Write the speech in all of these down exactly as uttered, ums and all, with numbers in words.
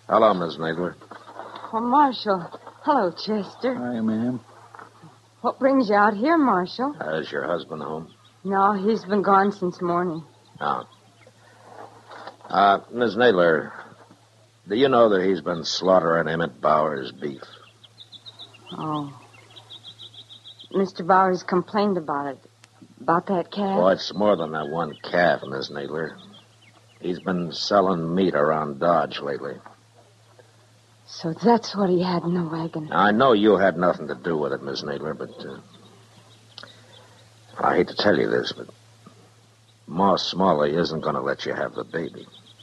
Hello, Miss Nadler. Oh, Marshal. Hello, Chester. Hi, ma'am. What brings you out here, Marshal? Uh, is your husband home? No, he's been gone since morning. Oh. Uh, Miss Nadler, do you know that he's been slaughtering Emmett Bowers' beef? Oh. Mister Bowers complained about it. About that calf? Well, it's more than that one calf, Miss Nadler. He's been selling meat around Dodge lately. So that's what he had in the wagon. Now, I know you had nothing to do with it, Miss Nadler, but uh, I hate to tell you this, but Ma Smalley isn't going to let you have the baby.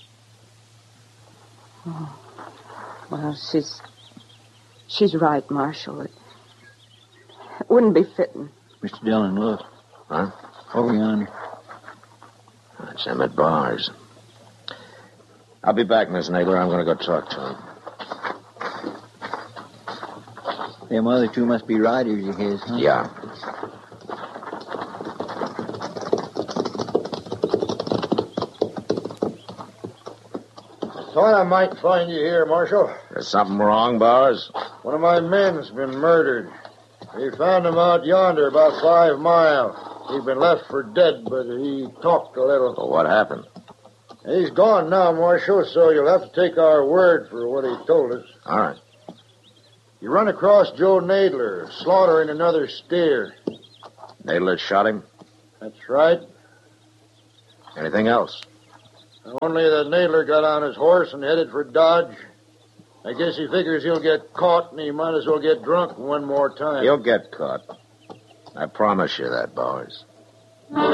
Oh. Well, she's... She's right, Marshal. It, it wouldn't be fitting. Mister Dillon, look. Huh? Over yonder. That's Emmett Bowers. I'll be back, Miss Nadler. I'm going to go talk to him. Them other two must be riders of his, huh? Yeah. Thought I might find you here, Marshal. There's something wrong, Bowers? One of my men's been murdered. We found him out yonder about five mile. He'd been left for dead, but he talked a little. Well, what happened? He's gone now, Marshal, so you'll have to take our word for what he told us. All right. You run across Joe Nadler, slaughtering another steer. Nadler shot him? That's right. Anything else? Only that Nadler got on his horse and headed for Dodge. I guess he figures he'll get caught, and he might as well get drunk one more time. He'll get caught. I promise you that, Bowers.